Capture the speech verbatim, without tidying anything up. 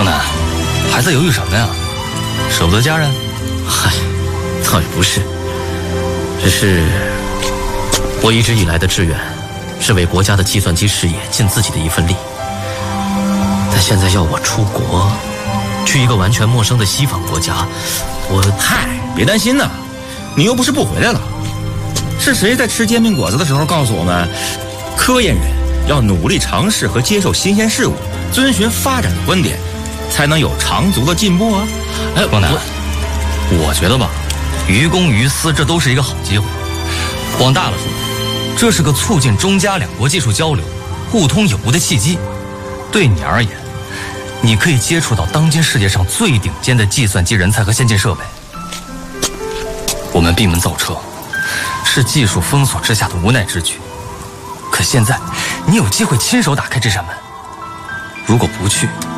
江南，还在犹豫什么呀？舍不得家人？ 嗨，倒也不是，只是我一直以来的志愿是为国家的计算机事业尽自己的一份力。但现在要我出国，去一个完全陌生的西方国家，我…… 嗨，别担心呐，你又不是不回来了。是谁在吃煎饼果子的时候告诉我们，科研人要努力尝试和接受新鲜事物，遵循发展的观点，才能有长足的进步啊！ 哎，光南，我, 我觉得吧，于公于私，这都是一个好机会。往大了说，这是个促进中加两国技术交流、互通有无的契机。对你而言，你可以接触到当今世界上最顶尖的计算机人才和先进设备。我们闭门造车，是技术封锁之下的无奈之举。可现在，你有机会亲手打开这扇门。如果不去，